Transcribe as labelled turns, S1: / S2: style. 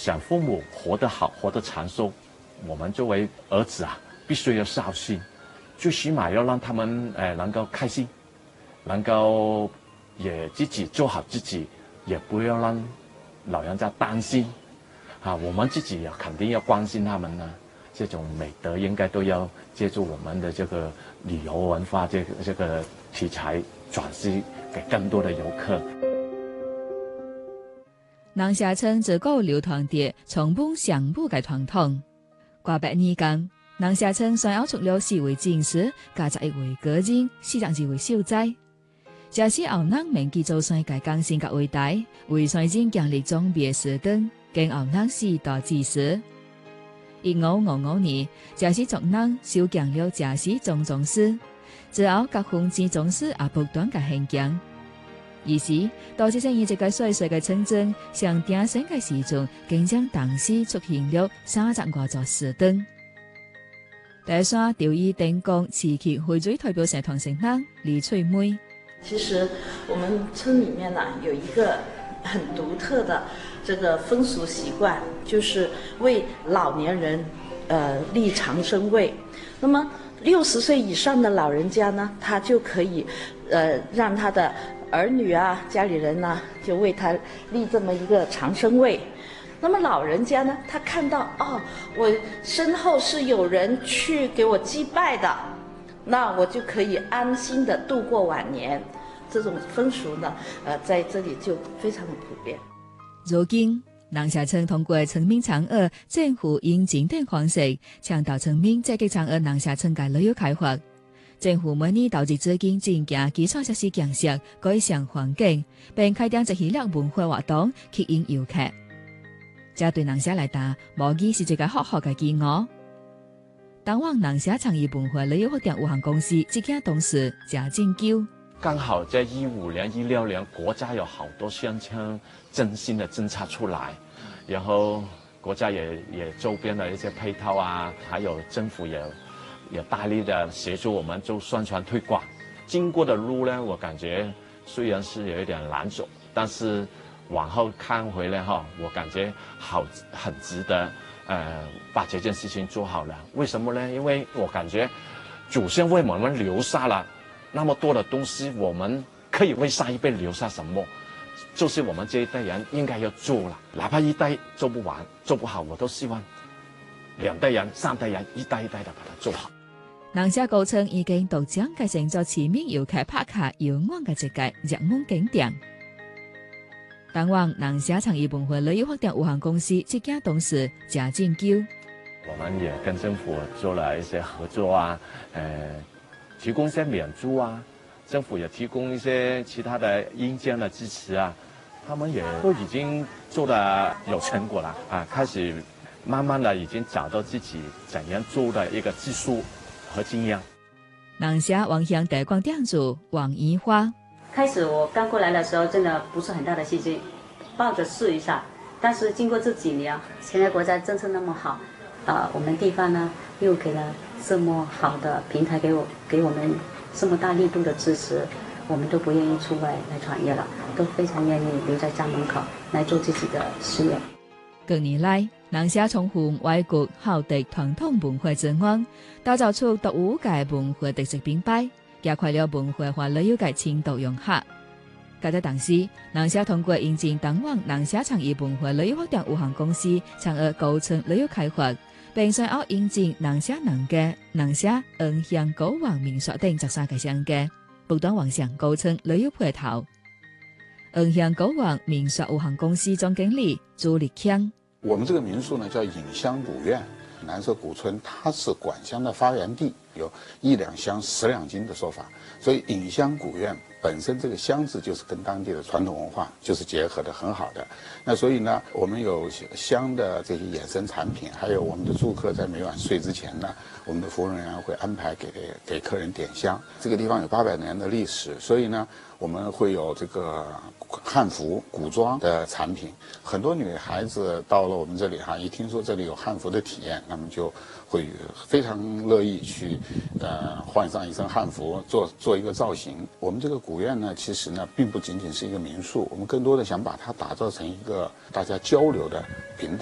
S1: 想父母活得好，活得长寿，我们作为儿子啊，必须要孝心，最起码要让他们能够开心，能够也自己做好自己，也不要让老人家担心啊。我们自己也肯定要关心他们呢。这种美德应该都要借助我们的这个旅游文化这个题材转示给更多的游客。
S2: 南社村自古流传着从本上母嘅传统。qua 百年間，南社村雖有除了4位戰士，加11位個人，42位秀才。這是後人銘記祖先嘅貢獻嘅偉大，為先人建立裝備時段，經後人世代支持。1555年，這是族人修建了這是總宗祠，之後各封建宗祠也不斷嘅興建。於是，導致成以一個細細嘅村鎮，上鼎盛嘅時陣，竟將當時出現了30多座祠堂。第三，調以電工瓷器匯聚代表社團成員李翠梅。
S3: 其實我們村裡面呢，有一個很獨特的這個風俗習慣，就是為老年人立長生位。那麼60歲以上的老人家呢，他就可以讓他的兒女啊、家裡人呢，就為他立這麼一個長生位。那麼老人家呢，他看到哦，我身後是有人去給我祭拜的，那我就可以安心的度過晚年。這種風俗呢，在這裡就非常的普遍。
S2: 如今，南社村通過村民參與政府引進等方式，倡導村民積極參與南社村嘅旅遊開發。政府每年投資資金增加基礎設施建設，改善環境，並開展一系列文化活動，吸引遊客。這對南社來講，無疑是一個好好嘅機會。當晚南社創意文化旅遊發展有限公司執行董事賈進鳩。
S1: 剛好在15年、16年，國家有好多鄉村振興的政策出來，然後國家也周邊的一些配套啊，還有政府也大力的協助我們做宣傳推廣。經過的路呢，我感覺雖然是有一點難走，但是往後看回來哈，我感覺很值得，把這件事情做好了。為什麼呢？因為我感覺祖先為我們留下了那麼多的東西，我們可以為下一輩留下什麼？就是我們這一代人應該要做了，哪怕一代做不完、做不好，我都希望2代人、3代人一代一代的把它做好。
S2: 南社高層已經獨將繼承咗知名遊客拍卡遊玩嘅一個熱門景點。當晚，南社創意文化旅遊發展有限公司執行董事賈進鳩。
S1: 我們也跟政府做了一些合作啊，提供一些免租啊，政府也提供一些其他的硬件的支持啊，他們也都已經做得有成果了啊，開始慢慢的已經找到自己怎樣做的一個技術和經驗。
S2: 南社望鄉地光店主王怡花。
S4: 開始我剛過來的時候，真的不是很大的信心，抱着試一下。但是經過這幾年，現在國家政策那麼好，我們地方呢又給了這麼好的平台給我們這麼大力度的支持，我們都不願意出外來創業了，都非常願意留在家門口來做自己的事業。
S2: 近年來，南社從赴外國效敵傳統文化之外，打造出獨有嘅文化特色品牌，加快了文化和旅遊嘅深度融合。喺在當時，南社通過引進當晚南社創意文化旅遊發展有限公司參與高層旅遊開發，並隨後引進南社能嘅南社恩鄉高王民宿等13個商家，不斷完善高層旅遊配套。恩鄉高王民宿有限公司總經理朱立強。
S5: 我們這個民宿呢叫隱鄉古苑，南社古村它是管鄉的發源地，有1兩鄉10兩金的說法，所以隱鄉古苑本身這個鄉字就是跟當地的傳統文化就是結合得很好的。那所以呢，我們有鄉的這些衍生產品，還有我們的住客在每晚睡之前呢，我們的服務人員會安排給客人點香。這個地方有800年的歷史，所以呢，我們會有這個漢服古裝的產品。很多女孩子到了我們這裡哈，一聽說這裡有漢服的體驗，那麼就會非常樂意去換上一身漢服，做一個造型。我們這個古苑呢，其實呢並不僅僅是一個民宿，我們更多的想把它打造成一個大家交流的平台。